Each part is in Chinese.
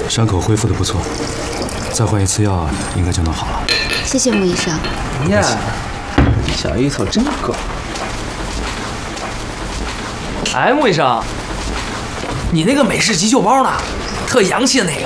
伤口恢复的不错，再换一次药应该就能好了。 谢谢穆医生。 呀，小芋头真够。 哎，穆医生，你那个美式急救包呢？特洋气的那个。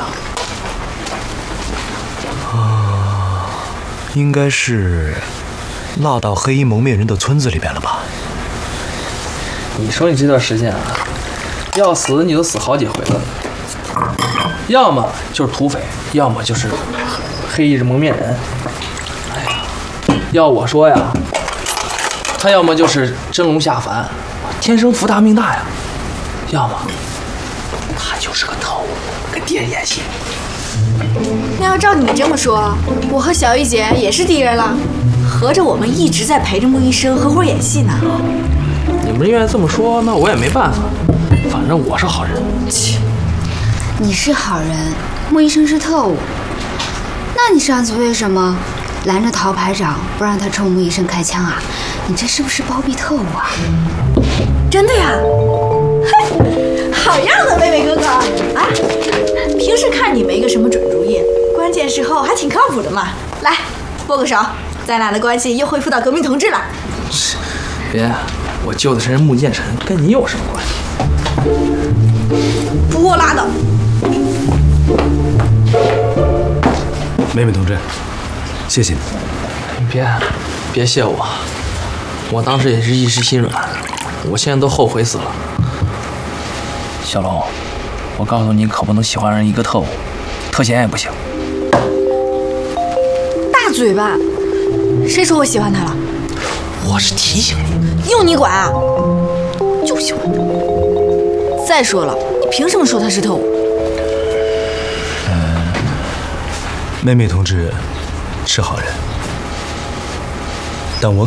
应该是落到黑衣蒙面人的村子里边了吧？ 你说你这段时间啊，要死你都死好几回了，要么就是土匪，要么就是黑衣蒙面人。哎呀，要我说呀，他要么就是真龙下凡，天生福大命大呀，要么他就是个特务，跟爹演戏。 那要照你这么说，我和小玉姐也是敌人了。合着我们一直在陪着穆医生合伙演戏呢。 你们愿意这么说，那我也没办法，反正我是好人。 切，你是好人，穆医生是特务。那你上次为什么拦着陶排长不让他冲穆医生开枪啊？你这是不是包庇特务啊？真的呀？嘿，好样的，妹妹哥哥啊！平时看你没个什么准主意，关键时候还挺靠谱的嘛。来，握个手，咱俩的关系又恢复到革命同志了。 别，我救的是人穆剑臣，跟你有什么关系？ 不握拉倒。 妹妹同志，谢谢你。 别谢我，我当时也是一时心软，我现在都后悔死了。小龙，我告诉你，可不能喜欢上一个特务，特贤也不行。 大嘴巴，谁说我喜欢他了？ 我是提醒你， 用你管啊？就喜欢他。再说了，你凭什么说他是特务？ 妹妹同志是好人，